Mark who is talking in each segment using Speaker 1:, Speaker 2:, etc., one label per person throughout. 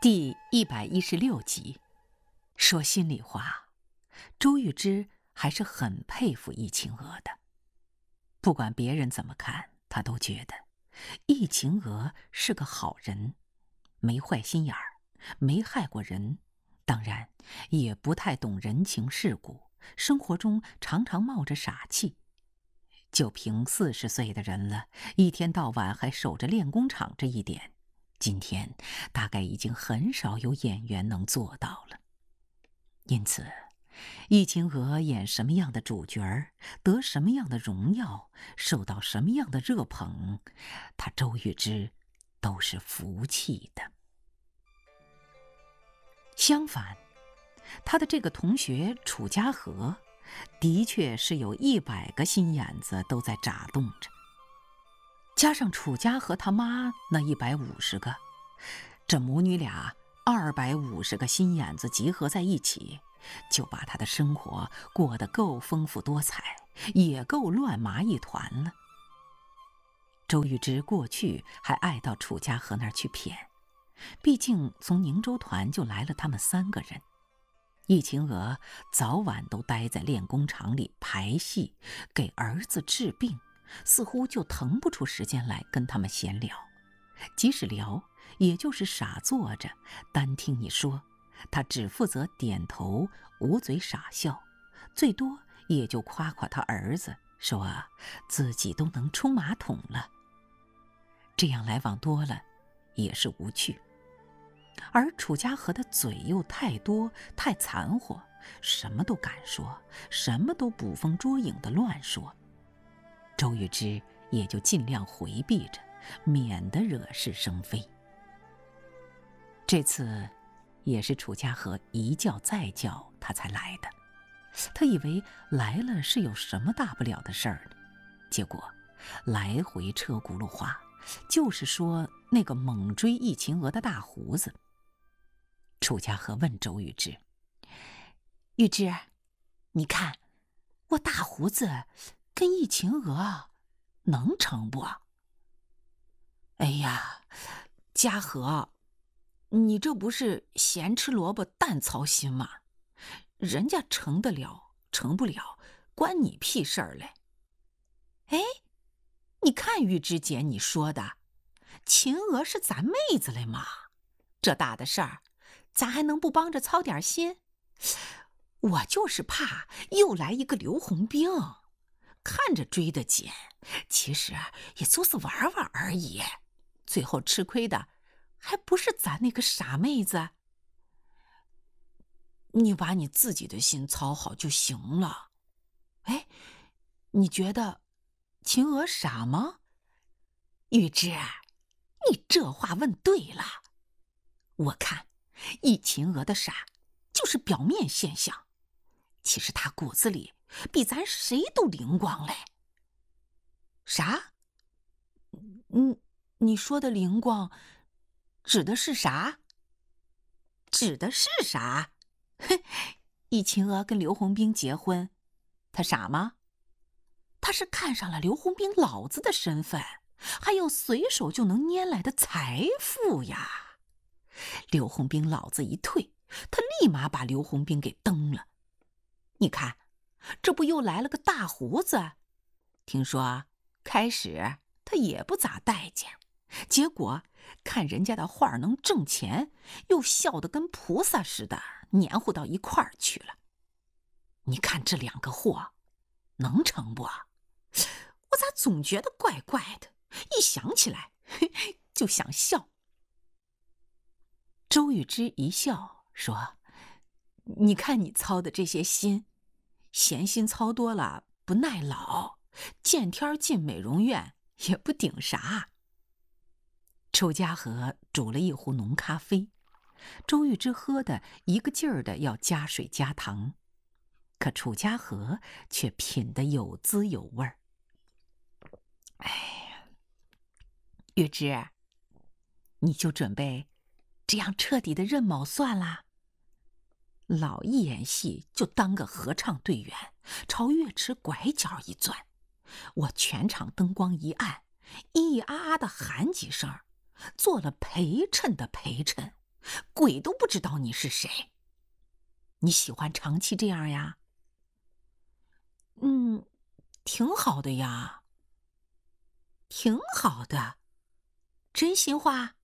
Speaker 1: 第116集。说心里话，周玉芝还是很佩服易晴娥的。不管别人怎么看，她都觉得易晴娥是个好人，没坏心眼儿，没害过人，当然也不太懂人情世故，生活中常常冒着傻气。就凭40岁的人了，一天到晚还守着练功场这一点，今天大概已经很少有演员能做到了。因此，易晴娥演什么样的主角儿，得什么样的荣耀，受到什么样的热捧，她周玉芝都是服气的。相反，她的这个同学楚家和的确是有100个心眼子都在眨动着，加上楚家和他妈那150个，这母女俩250个心眼子集合在一起，就把她的生活过得够丰富多彩，也够乱麻一团了。周玉芝过去还爱到楚家和那儿去谝，毕竟从宁州团就来了他们3个人。易晴娥早晚都待在练功场里排戏，给儿子治病，似乎就腾不出时间来跟他们闲聊。即使聊，也就是傻坐着，单听你说，他只负责点头，捂嘴傻笑，最多也就夸夸他儿子，说自己都能冲马桶了。这样来往多了，也是无趣。而楚家和的嘴又太多太残活，什么都敢说，什么都捕风捉影的乱说，周玉芝也就尽量回避着，免得惹是生非。这次也是楚家和一叫再叫他才来的，他以为来了是有什么大不了的事儿呢，结果来回车轱辘话，就是说那个猛追易晴娥的大胡子。楚家和问周玉芝：“玉芝，你看我大胡子跟易晴娥能成不？”“哎呀，家和，你这不是咸吃萝卜淡操心吗？人家成得了成不了，关你屁事儿嘞。”“哎，你看玉芝姐你说的，晴娥是咱妹子嘞嘛，这大的事儿咱还能不帮着操点心？我就是怕又来一个刘洪兵，看着追得紧，其实也就是玩玩而已，最后吃亏的还不是咱那个傻妹子。你把你自己的心操好就行了。哎，你觉得晴娥傻吗？”“玉芝，你这话问对了。我看易晴娥的傻就是表面现象，其实她骨子里比咱谁都灵光嘞。”“啥？你说的灵光指的是啥？”“指的是啥？哼，易晴娥跟刘洪兵结婚，她傻吗？她是看上了刘洪兵老子的身份，还有随手就能拈来的财富呀。刘洪兵老子一退，他立马把刘洪兵给蹬了。你看，这不又来了个大胡子？听说开始他也不咋待见，结果看人家的画能挣钱，又笑得跟菩萨似的，黏糊到一块儿去了。你看这2个货能成不？我咋总觉得怪怪的，一想起来就想笑。”周玉芝一笑说：“你看你操的这些心，闲心操多了不耐老，见天进美容院也不顶啥。”楚家和煮了一壶浓咖啡，周玉芝喝的一个劲儿的要加水加糖，可楚家和却品得有滋有味儿。“哎呀，玉芝，你就准备这样彻底的认卯算啦？老一演戏就当个合唱队员，朝乐池拐角一钻，我全场灯光一暗，咿咿啊啊的喊几声，做了陪衬的陪衬， 鬼都不知道你是谁。你喜欢长期这样呀？挺好的呀。挺好的，真心话？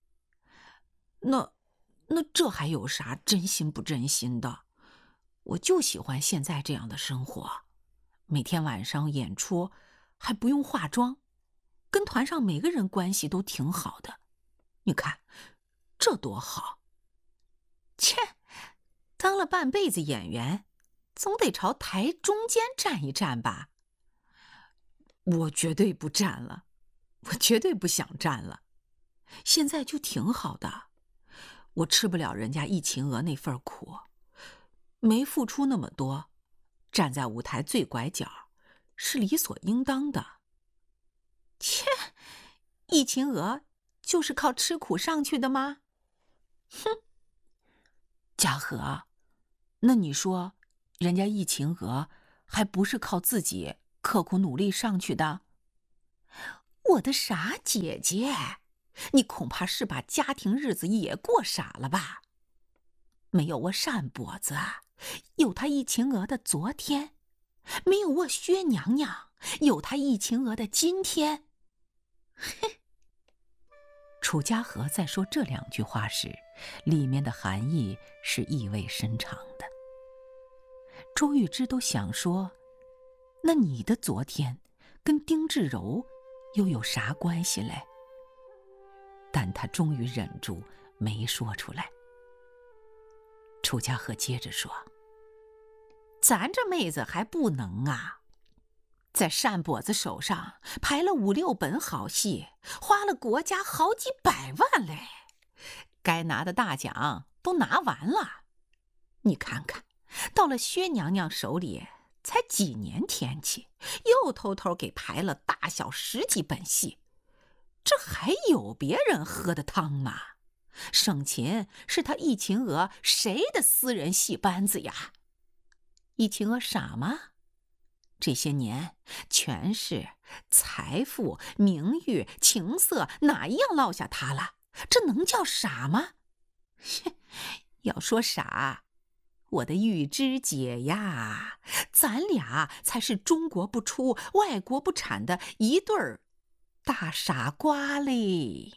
Speaker 1: 那这还有啥真心不真心的？我就喜欢现在这样的生活，每天晚上演出还不用化妆，跟团上每个人关系都挺好的。你看，这多好！切，当了半辈子演员，总得朝台中间站一站吧？我绝对不站了，我绝对不想站了。现在就挺好的，我吃不了人家易秦娥那份苦，没付出那么多，站在舞台最拐角，是理所应当的。切，易秦娥就是靠吃苦上去的吗？哼，嘉禾，那你说，人家易秦娥还不是靠自己刻苦努力上去的？我的傻姐姐，你恐怕是把家庭日子也过傻了吧？没有我扇跛子，有她易秦娥的昨天；没有我薛娘娘，有她易秦娥的今天。嘿，楚家和在说这2句话时，里面的含义是意味深长的。周玉芝都想说，那你的昨天跟丁志柔又有啥关系嘞？但他终于忍住没说出来。楚家和接着说，咱这妹子还不能啊，在扇跛子手上排了5、6本好戏，花了国家好几百万嘞，该拿的大奖都拿完了。你看看，到了薛娘娘手里才几年天气，又偷偷给排了大小10几本戏，这还有别人喝的汤吗？省琴是他易秦娥谁的私人戏班子呀？易秦娥傻吗？这些年全是财富、名誉、情色，哪一样落下他了？这能叫傻吗？要说傻，我的玉芝姐呀，咱俩才是中国不出、外国不产的一对儿大傻瓜嘞。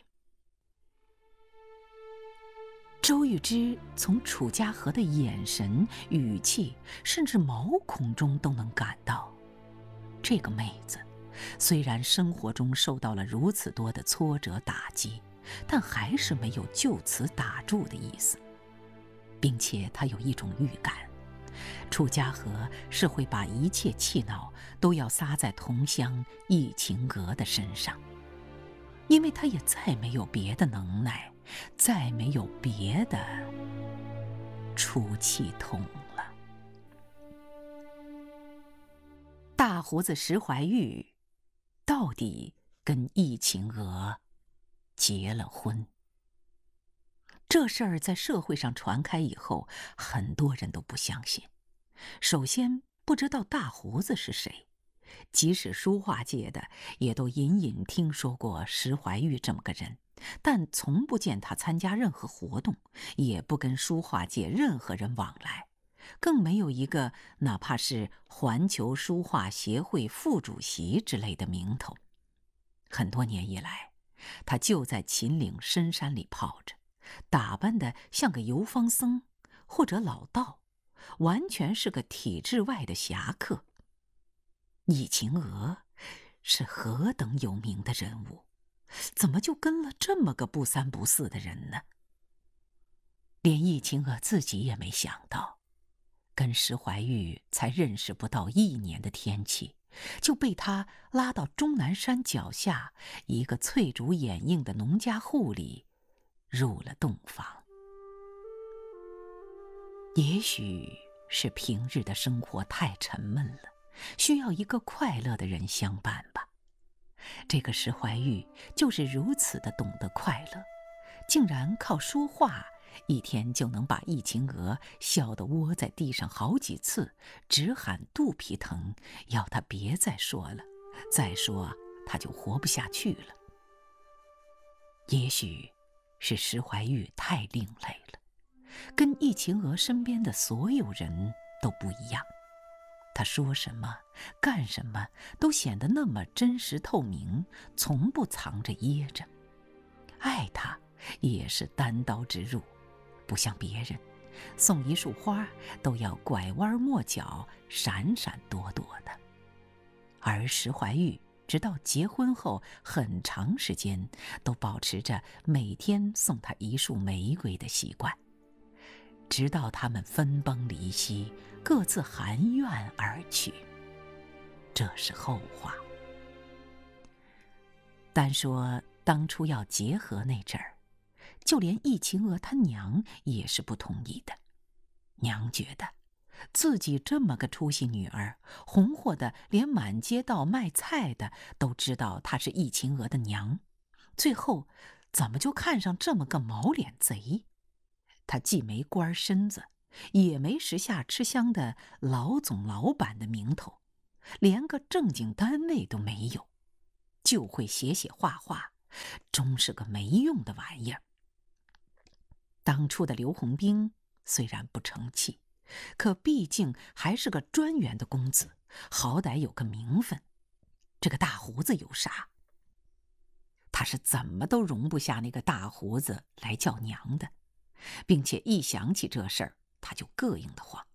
Speaker 1: 周玉芝从楚家和的眼神、语气，甚至毛孔中都能感到，这个妹子虽然生活中受到了如此多的挫折打击，但还是没有就此打住的意思，并且她有一种预感，楚家和是会把一切气恼都要撒在同乡易秦娥的身上，因为她也再没有别的能耐，再没有别的出气筒了。大胡子石怀玉到底跟易秦娥结了婚。这事儿在社会上传开以后，很多人都不相信。首先不知道大胡子是谁，即使书画界的也都隐隐听说过石怀玉这么个人，但从不见他参加任何活动，也不跟书画界任何人往来，更没有一个哪怕是环球书画协会副主席之类的名头。很多年以来，他就在秦岭深山里泡着，打扮得像个游方僧或者老道，完全是个体制外的侠客。易秦娥是何等有名的人物，怎么就跟了这么个不三不四的人呢？连易秦娥自己也没想到，跟石怀玉才认识不到1年的天气，就被他拉到终南山脚下一个翠竹掩映的农家户里，入了洞房。也许是平日的生活太沉闷了，需要一个快乐的人相伴吧。这个石怀玉就是如此的懂得快乐，竟然靠说话一天就能把易秦娥笑得窝在地上好几次，直喊肚皮疼，要她别再说了，再说她就活不下去了。也许是石怀玉太另类了， 跟易秦娥身边的所有人都不一样。他说什么干什么都显得那么真实透明，从不藏着掖着。爱他也是单刀直入，不像别人送一束花都要拐弯抹角，闪闪躲躲的。而石怀玉直到结婚后很长时间都保持着每天送他一束玫瑰的习惯，直到他们分崩离析，各自含怨而去。这是后话。单说当初要结合那阵儿，就连易秦娥她娘也是不同意的。娘觉得自己这么个出息女儿，红火的连满街道卖菜的都知道她是易秦娥的娘，最后怎么就看上这么个毛脸贼？她既没官身子，也没时下吃香的老总老板的名头，连个正经单位都没有，就会写写画画，终是个没用的玩意儿。当初的刘洪兵虽然不成器，可毕竟还是个专员的公子，好歹有个名分。这个大胡子有啥？他是怎么都容不下那个大胡子来叫娘的，并且一想起这事儿，他就膈应得慌。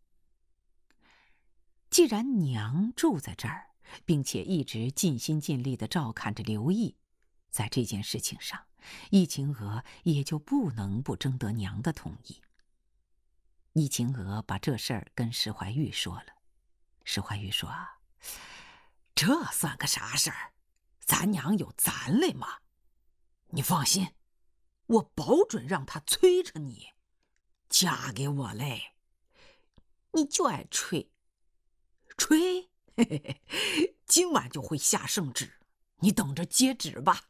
Speaker 1: 既然娘住在这儿，并且一直尽心尽力地照看着刘毅，在这件事情上，易秦娥也就不能不征得娘的同意。易秦娥把这事儿跟石怀玉说了，石怀玉说：“这算个啥事儿？咱娘有咱嘞嘛。你放心，我保准让她催着你嫁给我嘞。你就爱吹，吹，嘿嘿嘿，今晚就会下圣旨，你等着接旨吧。”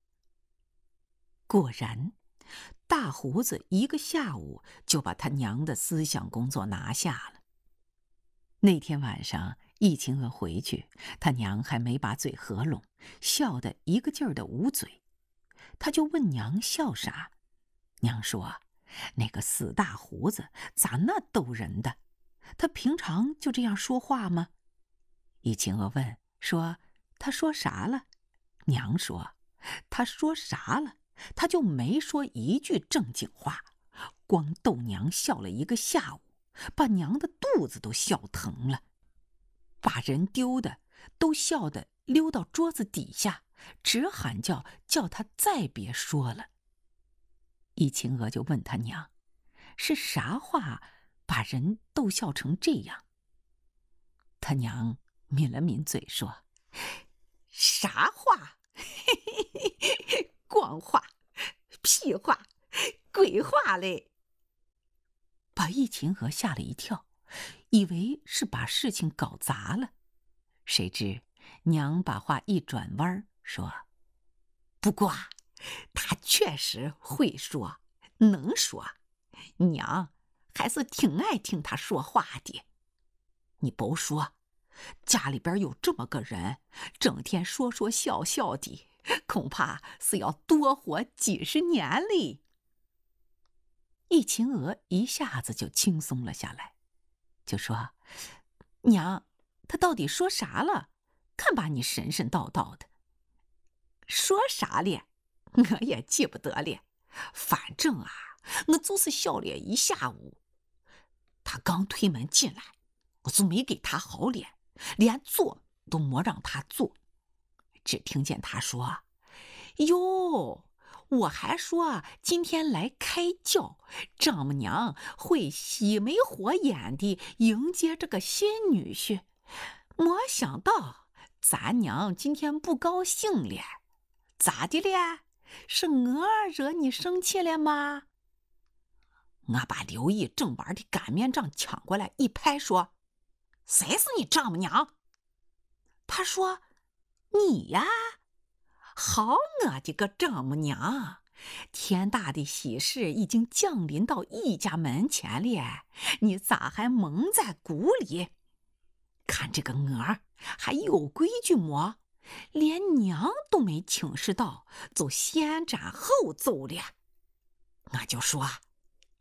Speaker 1: 果然，大胡子一个下午就把他娘的思想工作拿下了。那天晚上，易秦娥回去，他娘还没把嘴合拢，笑得一个劲儿的捂嘴。他就问娘笑啥，娘说：“那个死大胡子咋那逗人的？他平常就这样说话吗？”易秦娥问说：“他说啥了？”娘说：“他说啥了？他就没说一句正经话，光逗娘笑了一个下午，把娘的肚子都笑疼了，把人丢的都笑得溜到桌子底下，直喊叫他再别说了。”易秦娥就问他娘：“是啥话把人逗笑成这样？”他娘抿了抿嘴说：“啥话？光话、屁话、鬼话嘞！”把易秦娥吓了一跳，以为是把事情搞砸了。谁知娘把话一转弯说：“不过他确实会说，能说，娘还是挺爱听他说话的。你甭说，家里边有这么个人，整天说说笑笑的，恐怕是要多活几十年哩。”易秦娥一下子就轻松了下来，就说：“娘，他到底说啥了？看把你神神叨叨的。”“说啥咧？我也记不得咧。反正啊，我就是笑了一下午。他刚推门进来，我就没给他好脸，连坐都没让他坐。只听见他说：‘哟，我还说今天来开轿，丈母娘会喜眉火眼的迎接这个新女婿，没想到咱娘今天不高兴了。咋的了？是我惹你生气了吗？’我把刘毅正玩的擀面杖抢过来一拍，说：‘谁是你丈母娘？’他说：‘你呀。’好，我的个丈母娘！天大的喜事已经降临到易家门前了，你咋还蒙在鼓里？看这个儿还有规矩么？连娘都没请示到，就先斩后奏了。我就说，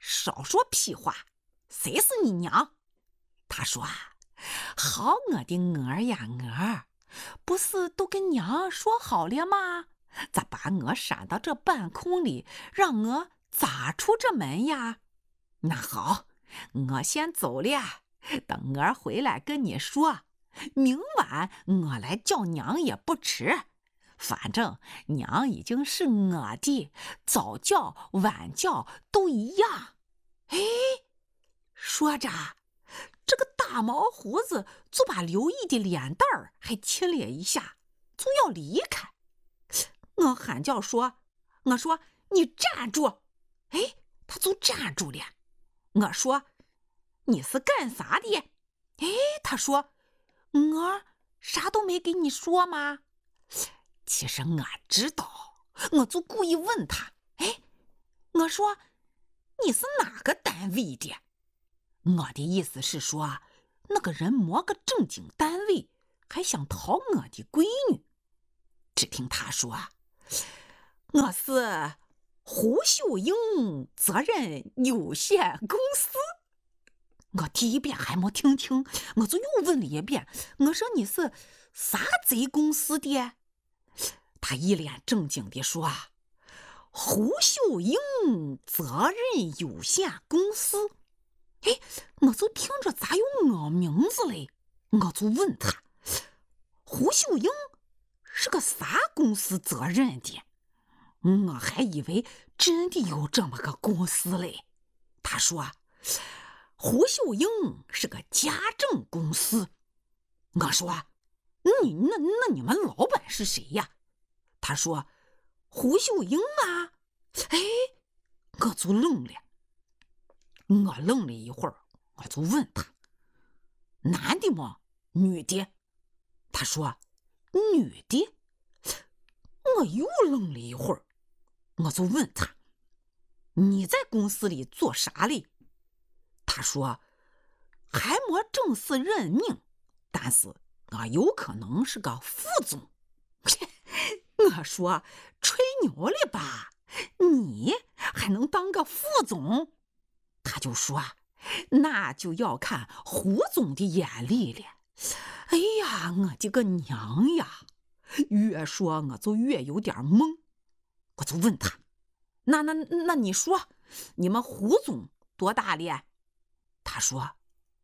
Speaker 1: 少说屁话，谁是你娘？他说好我的儿呀儿，不是都跟娘说好了吗？咋把我闪到这半空里，让我咋出这门呀？那好，我先走了，等儿回来跟你说，明晚我来叫娘也不迟。反正娘已经是我的，早叫晚叫都一样。哎，说着，这个大毛胡子就把刘毅的脸蛋儿还亲了一下，就要离开。我喊叫说，我说你站住！哎，他就站住了。我说你是干啥的？哎，他说我啥都没给你说吗？其实我知道，我就故意问他，哎，我说你是哪个单位的？我的意思是说，那个人没个正经单位，还想讨我的闺女。只听他说，我是胡秀英责任有限公司。我第一遍还没听清，我就又问了一遍，我说你是啥贼公司的？他一脸正经地说，胡秀英责任有限公司。哎，我就听着咋有我名字嘞？我就问他，胡秀英是个啥公司责任的？我还以为真的有这么个公司嘞。他说，胡秀英是个家政公司。我说，那你们老板是谁呀？他说，胡秀英啊。哎，我就愣了。我愣了一会儿，我就问他，男的吗？女的？他说，女的。我又愣了一会儿，我就问他，你在公司里做啥嘞？他说，还没正式任命，但是我有可能是个副总。我说，吹牛了吧？你还能当个副总？他就说，那就要看胡总的眼力了。哎呀，我的个娘呀！越说我就越有点懵。我就问他，那你说，你们胡总多大了？他说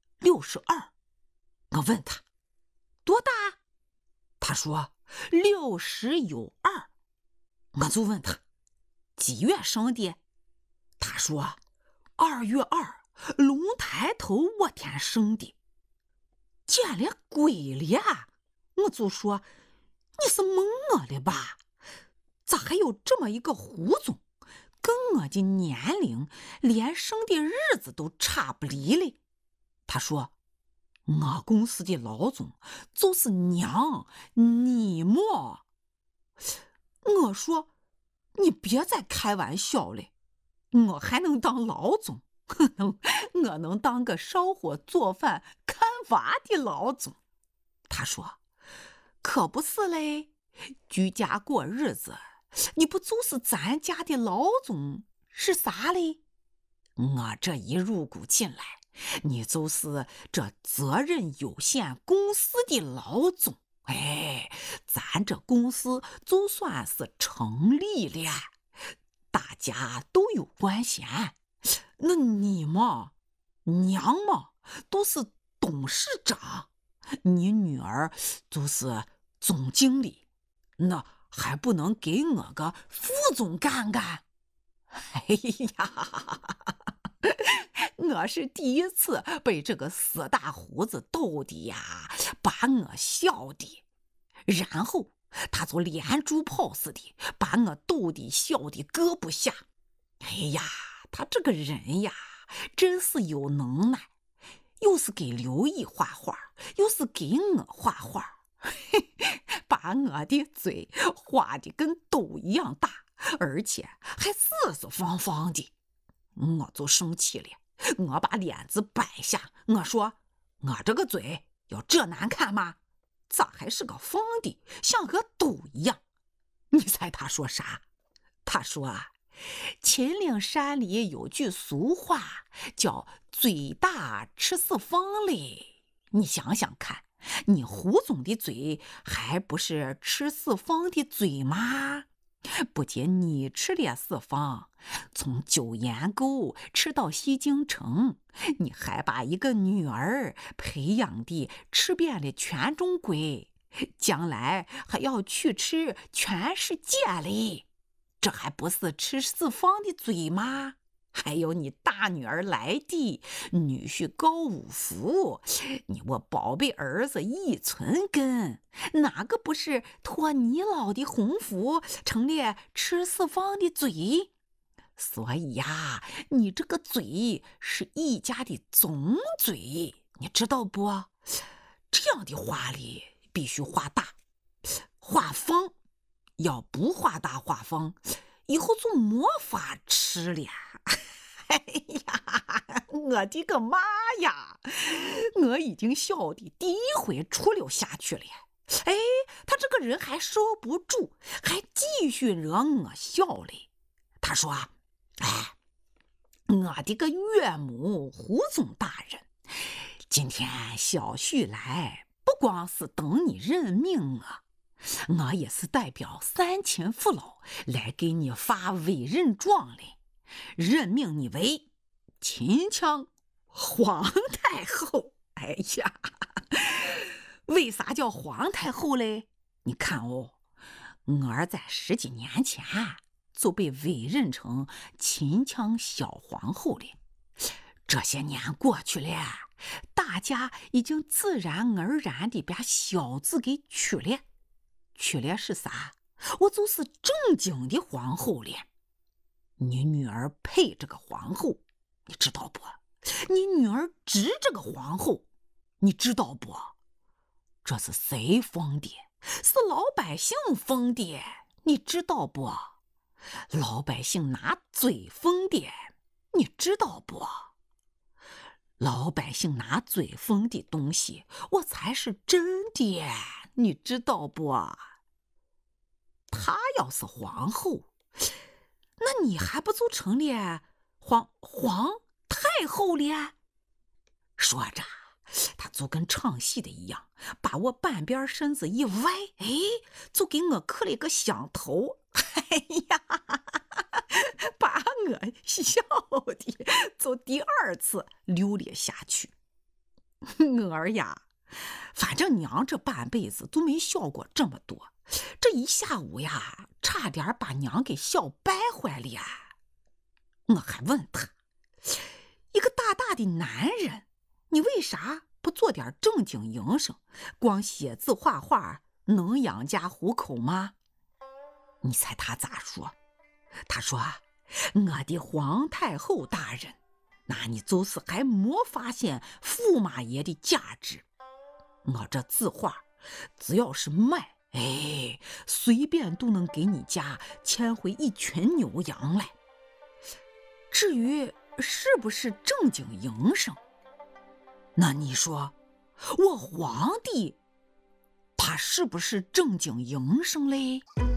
Speaker 1: 62。我问他多大？他说60有2。我就问他几月生的？他说2月2，龙抬头我天生的。见了鬼了！我就说，你是蒙我了吧？咋还有这么一个胡总，跟我的年龄连生的日子都差不离嘞？他说，我公司的老总就是娘，你么？我说，你别再开玩笑了，我还能当老总？我能当个烧火做饭看娃的老总。他说，可不是嘞，居家过日子，你不就是咱家的老总是啥嘞？我这一入股进来，你就是这责任有限公司的老总。哎，咱这公司就算是成立了，大家都有关系。那你嘛，娘嘛，都是董事长，你女儿就是总经理，那还不能给我个副总干干？哎呀，我是第一次被这个死大胡子逗的呀，把我笑的。然后他就连珠炮似的把我逗的笑的搁不下。哎呀，他这个人呀，真是有能耐，又是给刘毅画画，又是给我画画，把我的嘴画的跟豆一样大，而且还四四方方的。我就生气了，我把脸子摆下，我说，我这个嘴要这难看吗？咋还是个方的，像个豆一样？你猜他说啥？他说， 秦岭山里有句俗话叫嘴大吃四方嘞，你想想看，你胡总的嘴还不是吃四方的嘴吗？不仅你吃了四方，从九眼沟吃到西京城，你还把一个女儿培养的吃遍了全中国，将来还要去吃全世界嘞，这还不是吃四方的嘴吗？还有你大女儿来的女婿高五福，你我宝贝儿子易存根，哪个不是托你老的鸿福成了吃四方的嘴？所以呀，你这个嘴是一家的总嘴，你知道不？这样的话里必须画大画方，要不画大画方，以后就没法吃了。哎呀，我的个妈呀！我已经笑的第一回出溜下去了。哎，他这个人还收不住，还继续惹我笑嘞。他说：“哎，我的个岳母胡总大人，今天小婿来，不光是等你任命啊，我也是代表三亲父老来给你发委任状嘞。”任命你为秦腔皇太后。哎呀，为啥叫皇太后嘞？你看哦，我儿在10几年前就被委任成秦腔小皇后了。这些年过去了，大家已经自然而然地把小字给取了。取了是啥？我就是正经的皇后了。你女儿配这个皇后，你知道不？你女儿值这个皇后，你知道不？这是谁封的？是老百姓封的，你知道不？老百姓拿嘴封的，你知道不？老百姓拿嘴封的东西，我才是真的，你知道不？她要是皇后，那你还不就成了皇太后了？说着，他就跟唱戏的一样，把我半边身子一歪，哎，就给我磕了一个响头。哎呀，把我笑的就第2次流了下去。我儿呀，反正娘这半辈子都没笑过这么多，这一下午呀，差点把娘给笑掰坏了。我还问他，一个大大的男人，你为啥不做点正经营生，光写字画画能养家糊口吗？你猜他咋说？他说：“我的皇太后大人，那你就是还没发现驸马爷的价值。我这字画只要是卖，哎，随便都能给你家牵回一群牛羊来。至于是不是正经营生，那你说我皇帝他是不是正经营生嘞？”